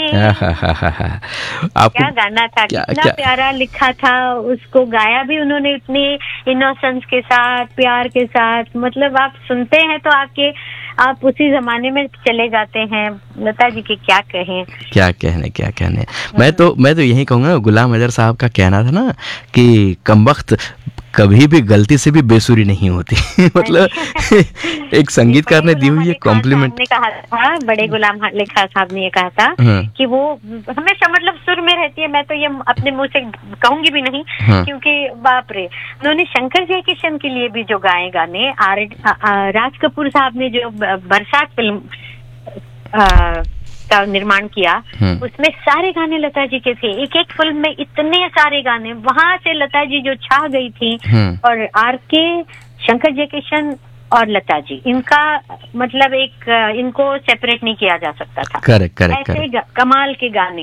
आपको क्या गाना था, कितना प्यारा लिखा था, उसको गाया भी उन्होंने इतने इनोसेंस के साथ, प्यार के साथ। मतलब आप सुनते हैं तो आप उसी जमाने में चले जाते हैं। लता जी के क्या कहने। मैं तो यही कहूँगा, गुलाम अजहर साहब का कहना था ना कि कमबख्त कभी भी गलती से भी बेसुरी नहीं होती। मतलब एक संगीतकार ने दी हुई ये कॉम्प्लीमेंट। ने कहा था, बड़े गुलाम अली खान साहब ने ये कहा था कि वो हमेशा मतलब सुर में रहती है। मैं तो ये अपने मुंह से कहूंगी भी नहीं, क्योंकि बाप रे, उन्होंने शंकर जयकिशन के लिए भी जो गाए गाने, राज कपूर साहब ने जो बरसात फिल्म का निर्माण किया, उसमें सारे गाने लता जी के थे। एक एक फिल्म में इतने सारे गाने, वहां से लता जी जो छा गई थी। और आर.के., शंकर जयकिशन और लता जी, इनका मतलब इनको सेपरेट नहीं किया जा सकता था। करेक्ट। ऐसे कमाल के गाने,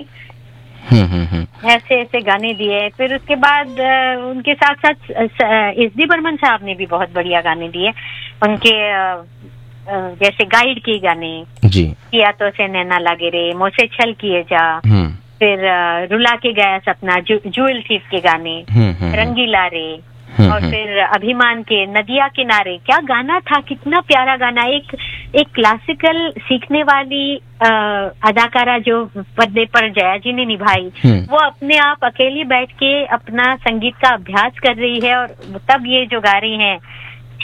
ऐसे गाने दिए। फिर उसके बाद उनके साथ साथ एस.डी. बर्मन साहब ने भी बहुत बढ़िया गाने दिए। उनके जैसे गाइड के गाने जी, किया तो से नैना लागे रे, मोसे छल किए जा, फिर रुला के गया सपना, जूल थीफ के गाने, रंगीला रे, और फिर अभिमान के नदिया किनारे। क्या गाना था, कितना प्यारा गाना। एक क्लासिकल सीखने वाली अदाकारा जो पर्दे पर जया जी ने निभाई, वो अपने आप अकेली बैठ के अपना संगीत का अभ्यास कर रही है और तब ये जो गा रही हैं